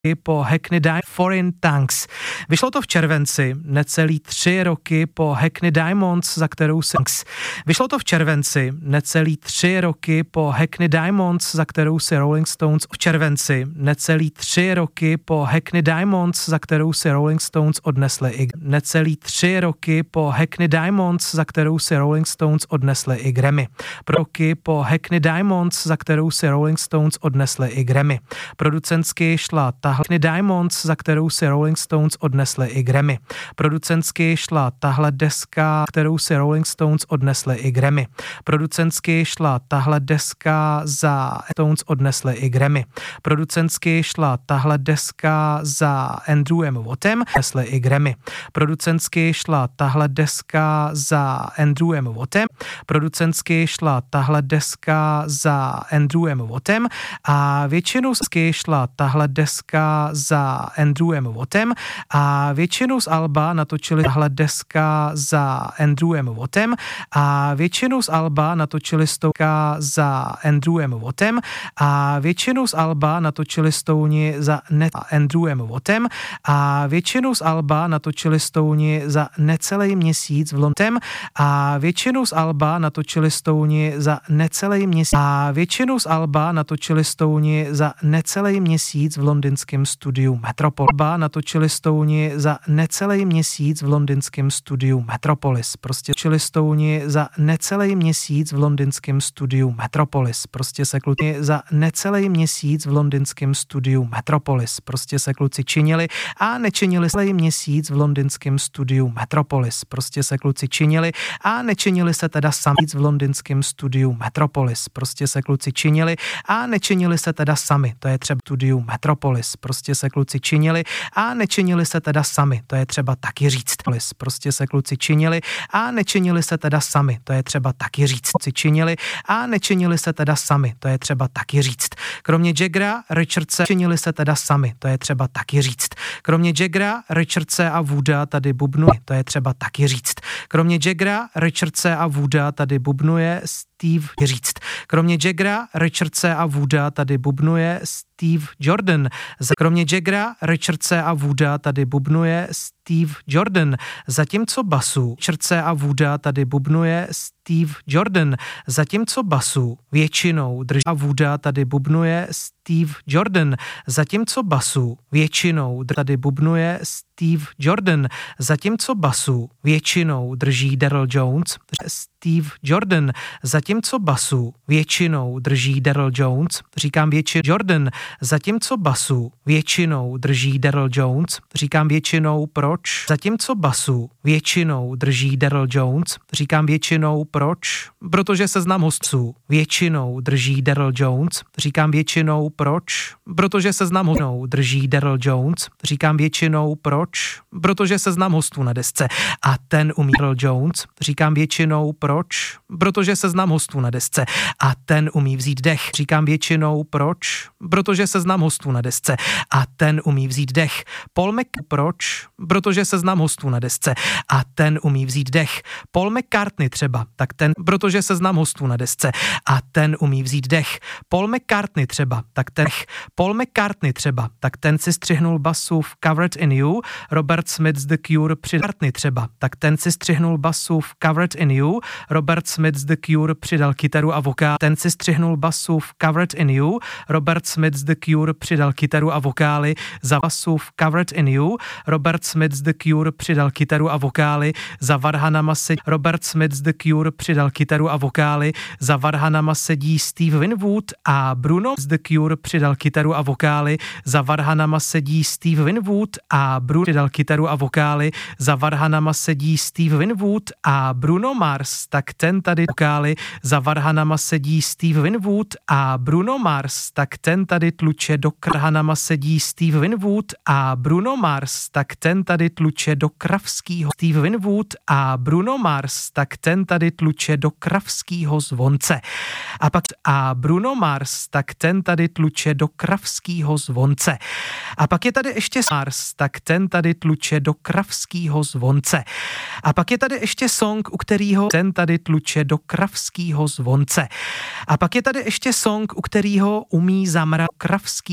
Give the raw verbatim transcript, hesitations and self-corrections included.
po Hackney Diamonds Foreign Tanks. Vyšlo to v červenci, necelý tři roky po Hackney Diamonds, za kterou si... Vyšlo to v červenci, necelý tři roky po Hackney Diamonds, za kterou si Rolling Stones v červenci, necelý tři roky po Hackney Diamonds, za kterou si Rolling Stones odnesli i necelý tři roky po Hackney Diamonds, za kterou si Rolling Stones odnesli i Grammy. Roky po Hackney Diamonds, za kterou si Rolling Stones odnesli i Grammy. Producentsky šla ta Hackney Diamonds, za kterou si Rolling Stones odnesli i Grammy. Producentsky šla tahle deska, kterou si Rolling Stones odnesli i Grammy. Producentsky šla tahle deska za Stones odnesli i Grammy. Producentsky šla tahle deska za Andrewem Wattem, odnesli i Grammy. Producentsky šla tahle deska za Andrewem Wattem. Producentsky šla tahle deska za Andrewem Wattem a většinu šla tahle deska za Andrewem Wattem a většinu z alba natočili tahle deska za Andrewem Wattem a většinu z alba natočili stovka za Andrewem Wattem a většinu z alba natočili Stouni za ne Andrewem Wattem a většinu z alba natočili Stouni za necelý měsíc v Londém a většinu z alba natočili Stouni za necelý měsíc a většinu z alba natočili Stouni za necelý měsíc v londýnském studiu Metropol. Alba natočili Stouni za necelý měsíc v londýnském studiu Metropolis. Prostě točili Stouni za necelý měsíc v londýnském studiu Metropolis. Prostě se kluci za necelý měsíc v londýnském studiu Metropolis. Prostě se kluci činili a nečinili celý měsíc v londýnském studiu Metropolis. Prostě se kluci činili a nečinili se teda sami v londýnském studiu Metropolis. Prostě se kluci činili a nečinili se teda sami. To je třeba studiu Metropolis. Prostě se kluci činili a nečinili se teda sami. To je třeba taky říct. Prostě se kluci činili a nečinili se teda sami. To je třeba taky říct. Si činili a nečinili se teda sami. To je třeba taky říct. Kromě Jaggera, Richardse činili se teda sami. To je třeba taky říct. Kromě Jaggera, Richardse a Wooda tady bubnuje. To je třeba taky říct. Kromě Jaggera, Richardse a Wooda tady bubnuje Steve říct. Kromě Jaggera, Richardse a Wooda tady bubnuje Steve Jordan. Kromě Jaggera, Richardse a Wooda tady bubnuje Steve Jordan. Zatímco basu Richardse a Wooda tady bubnuje Steve Jordan. Zatímco basu většinou drží a Wooda tady bubnuje Steve Jordan. Zatímco basu většinou tady bubnuje Steve Jordan. Zatímco basu většinou drží Daryl Jones. Steve Jordan. Zatímco basu většinou drží Daryl Jones. Říkám většinou Jordan. Zatímco basu většinou drží Daryl Jones. Říkám většinou proč. Zatímco basu většinou drží Daryl Jones. Říkám většinou proč. Protože seznam hostů většinou drží Daryl Jones. Říkám většinou proč. Protože seznam hostů drží Daryl Jones. Říkám většinou proč. Protože seznam hostů na desce a ten umí Daryl Jones. Říkám většinou proč. Protože seznam hostů na desce a ten umí vzít dech. Říkám většinou proč. Protože seznam hostů na desce a ten umí vzít dech. Paul Mc... Proč? Protože seznam hostů na desce a ten umí vzít dech. Paul McCartney třeba, tak ten, protože seznam hostů na desce a ten umí vzít dech. Paul McCartney třeba, tak ten, Paul McCartney třeba, tak ten si střihnul basu v Covered in You, Robert Smith's The Cure přidal třeba, tak ten si střihnul basu v Covered in You, Robert Smith's The Cure přidal kytaru a vokál, ten si střihnul basu v Covered in You, Robert Smith's The Cure přidal kytaru a vokály, za basu v Covered in You, Robert Smith's The Cure přidal kytaru a vokály, za varhanama sedí Robert Smith's The Cure přidal kytaru a vokály, za varhanama sedí Steve Winwood a Bruno z The Cure přidal kytaru a vokály, za varhanama sedí Steve Winwood a Bruno přidal kytaru a vokály, za varhanama sedí Steve Winwood a Bruno Mars, tak ten tady vokály, za varhanama sedí Steve Winwood a Bruno Mars, tak ten tady tluče do krhanama sedí Steve Winwood a Bruno Mars, tak ten tady tluče do kravskýho Steve Winwood a Bruno Mars, tak ten tady tluče do kravskýho zvonce. A pak a Bruno Mars, tak ten tady tluče do kravskýho zvonce. A pak je tady ještě Mars, tak ten tady tluče do kravskýho zvonce. A pak je tady ještě song, u kterého ten tady tluče do kravskýho zvonce. A pak je tady ještě song, u kterého umí zamrat kravský